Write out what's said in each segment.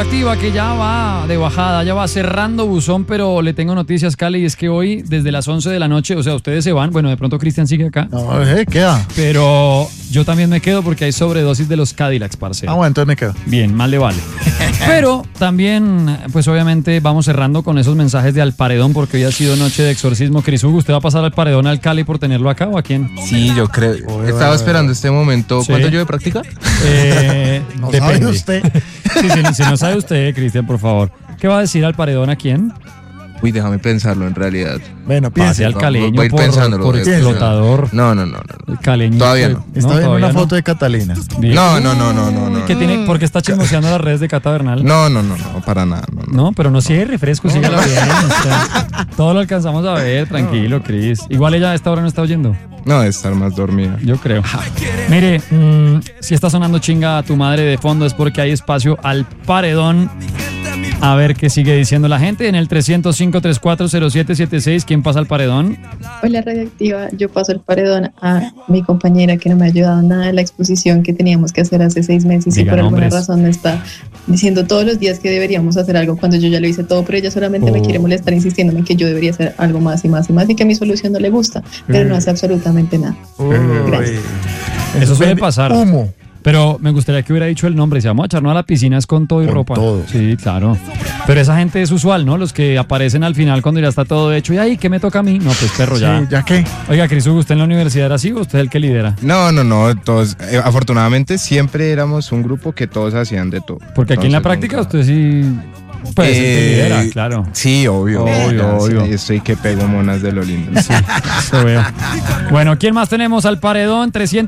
Radioactiva que ya va de bajada, ya va cerrando buzón, pero le tengo noticias, Cali, y es que hoy desde las 11 de la noche, o sea, ustedes se van, bueno, de pronto Cristian sigue acá. No, queda. Pero yo también me quedo porque hay sobredosis de los Cadillacs, parce. Bueno, entonces me quedo. Bien, más le vale. Pero también, pues obviamente vamos cerrando con esos mensajes de al paredón porque hoy ha sido noche de exorcismo. Cris Hugo, ¿usted va a pasar al paredón al Cali por tenerlo acá o a quién? Sí, yo creo. Estaba esperando este momento. Sí. ¿Cuánto llevo de práctica? No depende. sabe usted. Sí, si no sabe usted, Cristian, por favor. ¿Qué va a decir al paredón a quién? Uy, déjame pensarlo en realidad. Bueno, Pase piense. al caleño voy a ir por pensándolo. explotador. No. El caleño. Todavía no. Está viendo todavía una no. foto de Catalina. Bien. No. ¿Qué tiene? ¿Por qué está chismoseando las redes de Cata Bernal? No, para nada. No, pero no sigue refresco, sígala bien. O sea, todo lo alcanzamos a ver, tranquilo, Cris. Igual ella a esta hora no está oyendo. No, de estar más dormida. Yo creo. Mire, si está sonando chinga a tu madre de fondo es porque hay espacio al paredón. A ver qué sigue diciendo la gente en el 305-340776. ¿Quién pasa al paredón? Hola Radioactiva, yo paso el paredón a mi compañera que no me ha ayudado nada en la exposición que teníamos que hacer hace 6 meses Diga y por alguna nombres. razón me está diciendo todos los días que deberíamos hacer algo cuando yo ya lo hice todo, pero ella solamente me quiere molestar insistiéndome en que yo debería hacer algo más y más y más y que mi solución no le gusta, pero no hace absolutamente nada. Gracias. Eso suele pasar. Humo. Pero me gustaría que hubiera dicho el nombre. Si vamos a echarnos a la piscina es con todo y Con ropa. todo. Sí, claro. Pero esa gente es usual, ¿no? Los que aparecen al final cuando ya está todo hecho. ¿Y ahí qué me toca a mí? No, pues perro, ya. Sí, ¿ya qué? Oiga, Cris Hugo, ¿usted en la universidad era así o usted es el que lidera? No. Todos, afortunadamente siempre éramos un grupo que todos hacían de todo. Porque aquí en la Entonces, práctica nunca- usted sí... Pues el que lidera, claro. Sí, obvio. Obvio. Sí, estoy que pego monas de lo lindo. Sí, eso veo. Bueno, ¿quién más tenemos al paredón?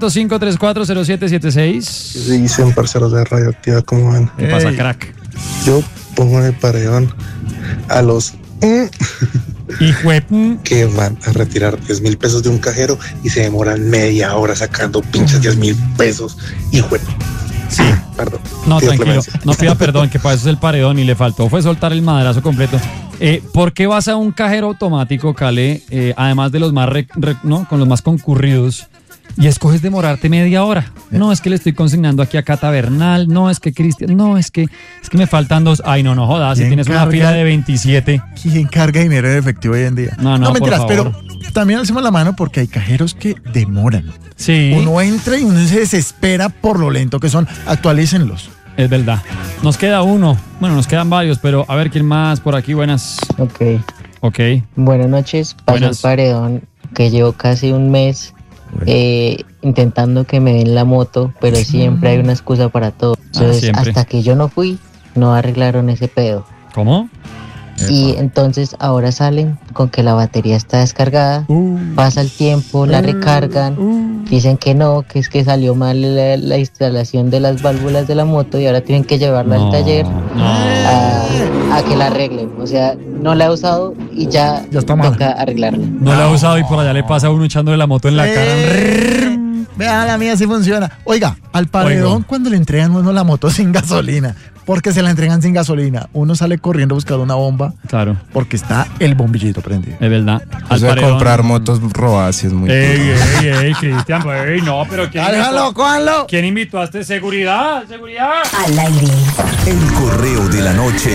305-340776. Se dicen parceros de Radioactiva, ¿cómo van? ¿Qué pasa, Ey. crack? Yo pongo en el paredón a los Hijo de... que van a retirar 10,000 pesos de un cajero y se demoran media hora sacando pinches 10,000 pesos. Hijo de... Sí. Perdón. No, Pido tranquilo, clemencia. no pida perdón, que para eso es el paredón y le faltó fue soltar el madrazo completo. ¿Por qué vas a un cajero automático, Cale, además de los más ¿no? con los más concurridos, y escoges demorarte media hora? No, es que le estoy consignando aquí a Cata Bernal, no, es que Cristian, no, es que me faltan 2. Ay, no jodas, si ¿Quién tienes una carga? fila de 27. ¿Quién carga dinero en efectivo hoy en día? No, mentiras, por pero favor. también alzamos la mano porque hay cajeros que demoran. Sí, Uno entra y uno se desespera por lo lento que son. Actualícenlos. es verdad. Nos queda uno, bueno, nos quedan varios, pero a ver, ¿quién más por aquí? Buenas. Ok. Buenas noches, paso Buenas. el paredón que llevo casi un mes intentando que me den la moto, pero siempre hay una excusa para todo. Entonces, siempre. hasta que yo no fui, no arreglaron ese pedo. ¿Cómo? Y entonces ahora salen con que la batería está descargada, pasa el tiempo, la recargan, dicen que no, que es que salió mal la instalación de las válvulas de la moto y ahora tienen que llevarla al taller a que la arreglen. O sea, no la he usado y ya está mal. toca arreglarla. No la ha usado y por allá le pasa a uno echándole la moto en la cara. Vean, la mía sí funciona. Oiga, al paredón Oigo. cuando le entregan a uno la moto sin gasolina, porque se la entregan sin gasolina, uno sale corriendo a buscar una bomba Claro, porque está el bombillito prendido. es verdad. Al Eso de paredón. comprar motos robadas sí es muy... Ey, Cristian, ey, no, pero ¡Déjalo, cójanlo! ¿quién invitó a este seguridad? ¡Seguridad! Al aire. El correo de la noche.